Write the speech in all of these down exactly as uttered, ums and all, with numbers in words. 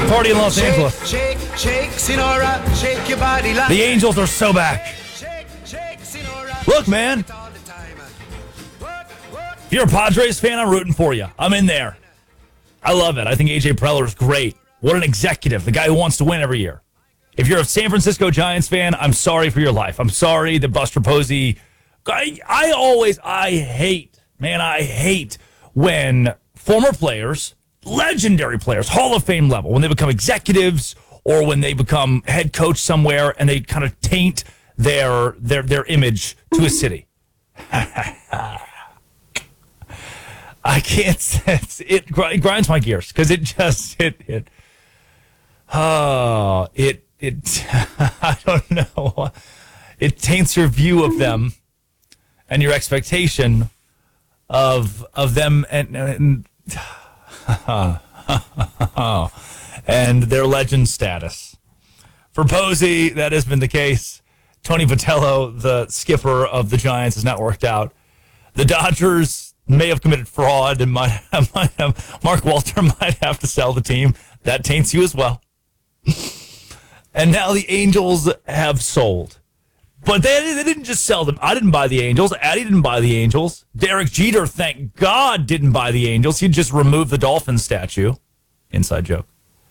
Party in Los Angeles. Shake, shake, Sinora, shake your body like The Angels are so back. Shake, shake, Sinora. Look, man. If you're a Padres fan, I'm rooting for you. I'm in there. I love it. I think A J Preller is great. What an executive. The guy who wants to win every year. If you're a San Francisco Giants fan, I'm sorry for your life. I'm sorry that Buster Posey. I, I always, I hate, man, I hate when former players, legendary players, Hall of Fame level, when they become executives or when they become head coach somewhere and they kind of taint their their their image to a city. I can't sense it. It grinds my gears because it just it it. Oh, it it. I don't know. It taints your view of them and your expectation of of them and and, and their legend status. For Posey, that has been the case. Tony Vitello, the skipper of the Giants, has not worked out. The Dodgers may have committed fraud and might, might have, Mark Walter might have to sell the team. That taints you as well. And now the Angels have sold. But they, they didn't just sell them. I didn't buy the Angels. Addy didn't buy the Angels. Derek Jeter, thank God, didn't buy the Angels. He just removed the Dolphins statue. Inside joke.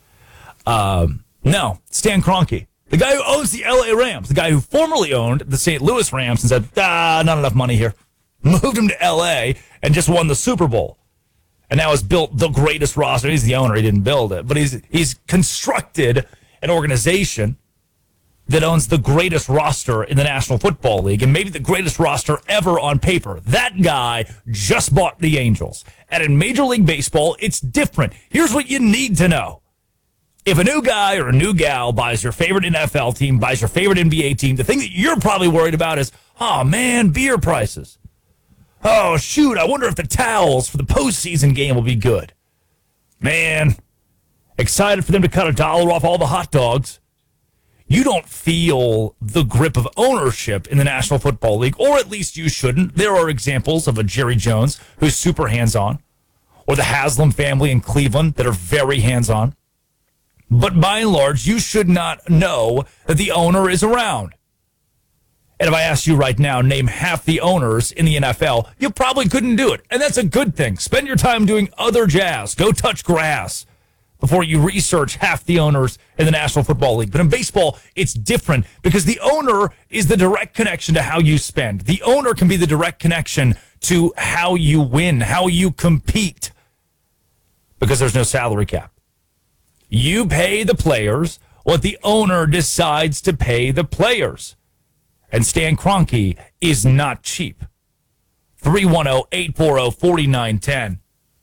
Um, no, Stan Kroenke, the guy who owns the L A Rams, the guy who formerly owned the Saint Louis Rams and said, ah, not enough money here. Moved him to L A and just won the Super Bowl. And now has built the greatest roster. He's the owner. He didn't build it. But he's he's constructed an organization that owns the greatest roster in the National Football League and maybe the greatest roster ever on paper. That guy just bought the Angels. And in Major League Baseball, it's different. Here's what you need to know. If a new guy or a new gal buys your favorite N F L team, buys your favorite N B A team, the thing that you're probably worried about is, oh, man, beer prices. Oh, shoot, I wonder if the towels for the postseason game will be good. Man, excited for them to cut a dollar off all the hot dogs. You don't feel the grip of ownership in the National Football League, or at least you shouldn't. There are examples of a Jerry Jones who's super hands-on, or the Haslam family in Cleveland that are very hands-on. But by and large, you should not know that the owner is around. And if I asked you right now, name half the owners in the N F L, you probably couldn't do it. And that's a good thing. Spend your time doing other jazz. Go touch grass before you research half the owners in the National Football League. But in baseball, it's different because the owner is the direct connection to how you spend. The owner can be the direct connection to how you win, how you compete, because there's no salary cap. You pay the players what the owner decides to pay the players. And Stan Kroenke is not cheap. three one zero, eight four zero, four nine one zero.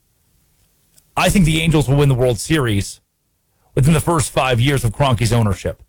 I think the Angels will win the World Series within the first five years of Kroenke's ownership.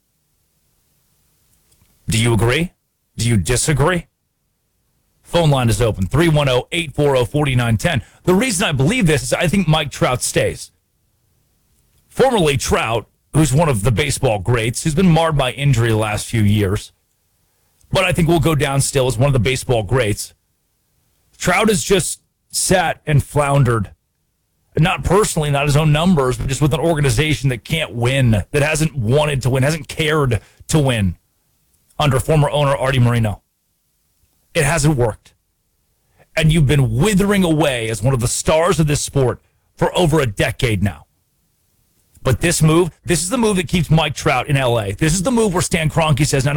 Do you agree? Do you disagree? Phone line is open. three one zero, eight four zero, four nine one zero. The reason I believe this is I think Mike Trout stays. Formerly Trout, who's one of the baseball greats, who's been marred by injury the last few years, but I think will go down still as one of the baseball greats. Trout has just sat and floundered. Not personally, not his own numbers, but just with an organization that can't win, that hasn't wanted to win, hasn't cared to win under former owner Artie Moreno. It hasn't worked. And you've been withering away as one of the stars of this sport for over a decade now. But this move, this is the move that keeps Mike Trout in L A. This is the move where Stan Kroenke says, now